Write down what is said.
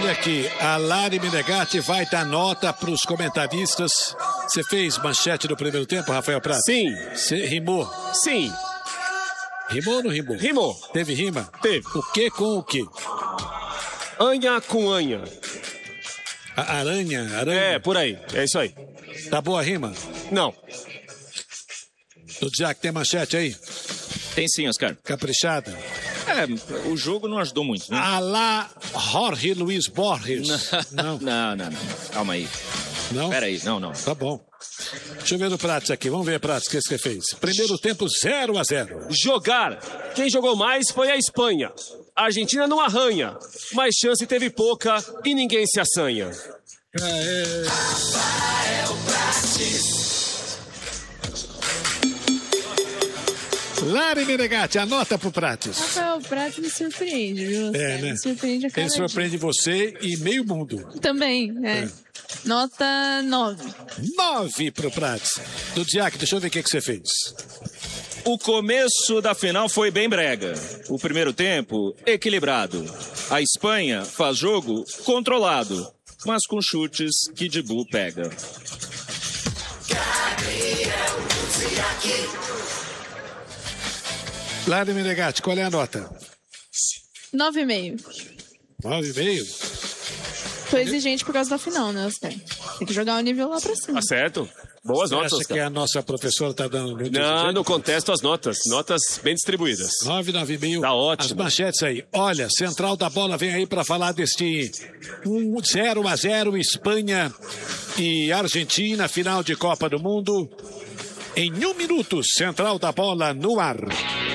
Olha aqui, a Lari Menegatti vai dar nota para os comentaristas. Você fez manchete no primeiro tempo, Rafael Prata? Sim. Você rimou? Sim. Rimou ou não rimou? Rimou. Teve rima? Teve. O que com o que? Anha com anha. Aranha? É, por aí. É isso aí. Tá boa a rima? Não. O Jack tem manchete aí? Tem sim, Oscar. Caprichada? O jogo não ajudou muito, né? Alá Jorge Luiz Borges. Não. Não. Calma aí. Não? Peraí, não. Tá bom. Deixa eu ver o Prates aqui. Vamos ver, Prates, o que você fez. Primeiro tempo, 0-0. Jogar. Quem jogou mais foi a Espanha. A Argentina não arranha, mas chance teve pouca e ninguém se assanha. Rafael Prates. Lari Menegatti, anota pro Prates. Rafael Prates me surpreende, viu? Né? Me surpreende a cada Ele surpreende você e meio mundo. Também, Nota 9. 9 pro Prates. Do Diac, deixa eu ver o que você fez. O começo da final foi bem brega. O primeiro tempo, equilibrado. A Espanha faz jogo controlado, mas com chutes que Dibu pega. Lari Menegatti, qual é a nota? 9,5. 9,5? Foi exigente por causa da final, né, Oscar? Tem que jogar o nível lá pra cima. Tá certo. Boas notas, Acha Oscar. que a nossa professora tá dando muito Não contesto as notas. Notas bem distribuídas. 9, 9,5. Tá ótimo. As manchetes aí. Olha, Central da Bola vem aí para falar deste 0-0 Espanha e Argentina, final de Copa do Mundo. Em 1 minuto, Central da Bola no ar.